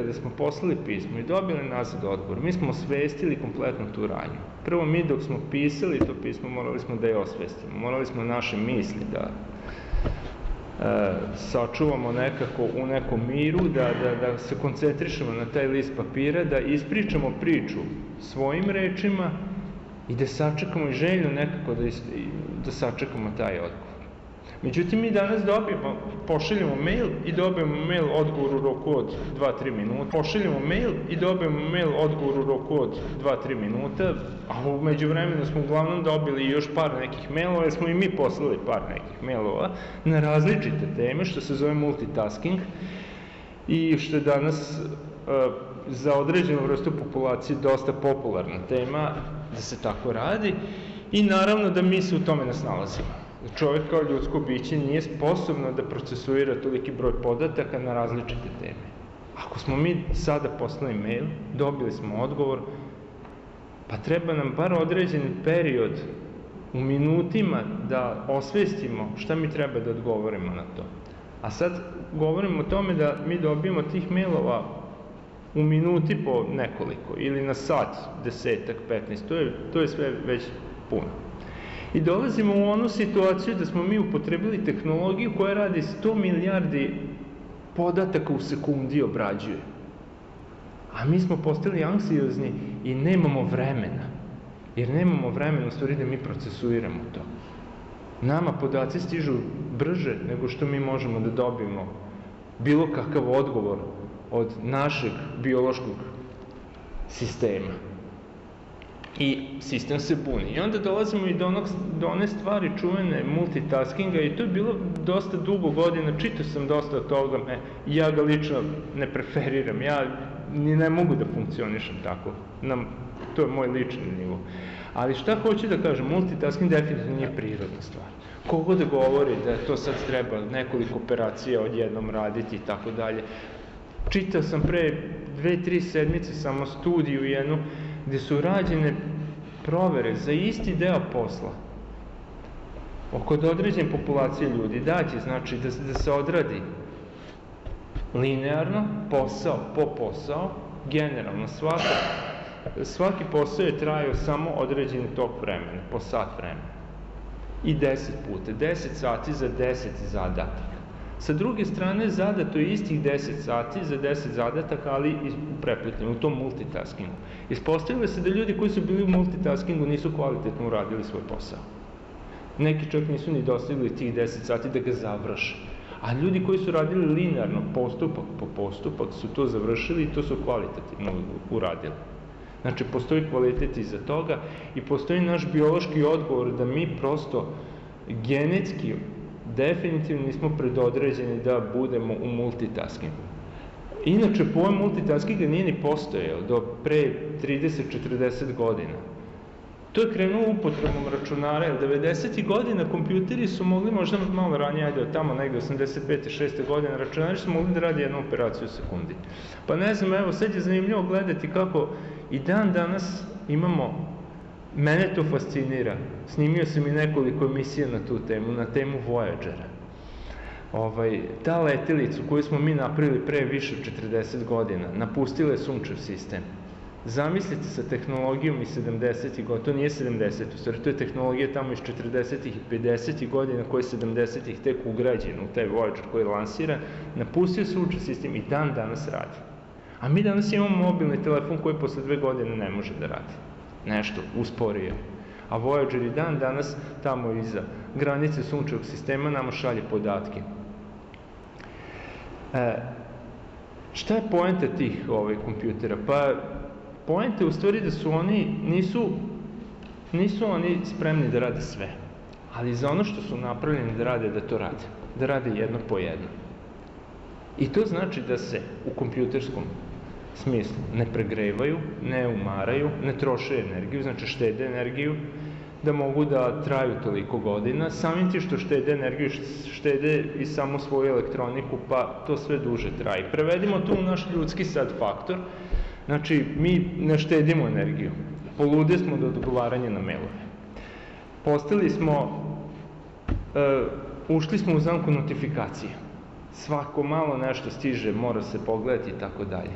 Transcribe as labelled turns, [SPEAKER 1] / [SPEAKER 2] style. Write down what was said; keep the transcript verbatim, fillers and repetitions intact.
[SPEAKER 1] kada smo poslali pismo i dobili nazad odgovor, mi smo osvestili kompletno tu radnju. Prvo, mi dok smo pisali to pismo, morali smo da je osvestimo. Morali smo naše misli da e, sačuvamo nekako u nekom miru, da, da, da se koncentrišemo na taj list papira, da ispričamo priču svojim rečima i da sačekamo i želju nekako da, da sačekamo taj odgovor. Međutim, mi danas dobijemo, pošaljemo mail i dobijemo mail odgovor u roku od dva do tri minuta. Pošaljemo mail i dobijemo mail odgovor u roku od dva do tri minuta, a u međuvremenu smo uglavnom dobili još par nekih mailova, jer smo i mi poslali par nekih mailova na različite teme, što se zove multitasking i što je danas uh, za određenu vrstu populacije dosta popularna tema da se tako radi i naravno da mi se u tome nas nalazimo. Čovjek kao ljudsko biće nije sposobno da procesuira toliki broj podataka na različite teme. Ako smo mi sada poslali mail, dobili smo odgovor, pa treba nam bar određen period u minutima da osvestimo šta mi treba da odgovorimo na to. A sad govorimo o tome da mi dobijemo tih mailova u minuti po nekoliko, ili na sat, desetak, petnaest, to je, to je sve već puno. I dolazimo u onu situaciju da smo mi upotrebili tehnologiju koja radi sto milijardi podataka u sekundi obrađuje. A mi smo postali anksiozni i nemamo vremena. Jer nemamo vremena u stvari da mi procesuiramo to. Nama podaci stižu brže nego što mi možemo da dobijemo bilo kakav odgovor od našeg biološkog sistema. I sistem se buni. I onda dolazimo i do, onog, do one stvari čuvene multitaskinga i to je bilo dosta dugo godina, čitao sam dosta od toga, e, ja ga lično ne preferiram, ja ni ne mogu da funkcionišem tako, Nam, to je moj lični nivo. Ali šta hoću da kažem, multitasking definitivno nije prirodna stvar. Kogo da govori da to sad treba nekoliko operacija odjednom raditi i tako dalje. Čitao sam pre dve, tri sedmice samo studiju jednu gde su rađene provere za isti deo posla kod određene populacije ljudi, daće, znači da, da se odradi linearno, posao po posao, generalno svaki, svaki posao je trajao samo određeni tok vremena, po sat vremena. I deset puta, deset sati za deset zadataka. Sa druge strane, zadato je istih deset sati za deset zadataka, ali u prepletanju, u tom multitaskingu. Ispostavilo se da ljudi koji su bili u multitaskingu nisu kvalitetno uradili svoj posao. Neki čak nisu ni dostigli tih deset sati da ga završe. A ljudi koji su radili linearno, postupak po postupak, su to završili i to su kvalitativno uradili. Znači, postoji kvalitet iza toga i postoji naš biološki odgovor da mi prosto genetski definitivno nismo predodređeni da budemo u multitaskingu. Inače, pojam multitaskinga nije ni postojao do pre trideset do četrdeset godina. To je krenuo upotrebom računara, jer devedesetih godina kompjuteri su mogli, možda malo ranije, ajde od tamo negde osamdeset pete šeste godine, računari su mogli da radi jednu operaciju u sekundi. Pa ne znam, evo, sad je zanimljivo gledati kako i dan danas imamo, mene to fascinira, snimio sam i nekoliko emisija na tu temu, na temu Voyagera. Ovaj, ta letelicu koju smo mi napravili pre više od četrdeset godina, napustila je sunčev sistem. Zamislite sa tehnologijom iz sedamdesetih godina, to nije sedamdeset, u stvari to je tehnologija tamo iz četrdesetih i pedesetih godina koja je sedamdesetih tek ugrađena u taj Voyager koji je lansiran, napustio sunčev sistem i dan danas radi. A mi danas imamo mobilni telefon koji posle dve godine ne može da radi. Nešto usporio. A Voyager i dan danas tamo iza granice sunčevog sistema nama šalje podatke. E, šta je poenta tih ovaj, kompjutera? Pa poenta je u stvari da su oni, nisu, nisu oni spremni da rade sve, ali za ono što su napravljeni da rade, da to rade. Da rade jedno po jedno. I to znači da se u kompjuterskom smislu ne pregrevaju, ne umaraju, ne troše energiju, znači štede energiju, da mogu da traju toliko godina, samim ti što štede energiju, štede i samo svoju elektroniku, pa to sve duže traje. Prevedimo to u naš ljudski sad faktor, znači mi ne štedimo energiju, polude smo do odgovaranja na mailove. Postali smo, uh, ušli smo u zamku notifikacije. Svako malo nešto stiže, mora se pogledati i tako dalje.